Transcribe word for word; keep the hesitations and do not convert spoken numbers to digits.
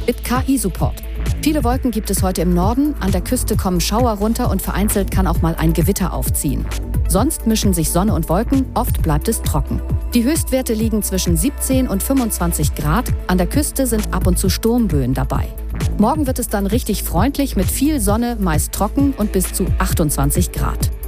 mit K I-Support. Viele Wolken gibt es heute im Norden, an der Küste kommen Schauer runter und vereinzelt kann auch mal ein Gewitter aufziehen. Sonst mischen sich Sonne und Wolken, oft bleibt es trocken. Die Höchstwerte liegen zwischen siebzehn und fünfundzwanzig Grad, an der Küste sind ab und zu Sturmböen dabei. Morgen wird es dann richtig freundlich mit viel Sonne, meist trocken und bis zu achtundzwanzig Grad.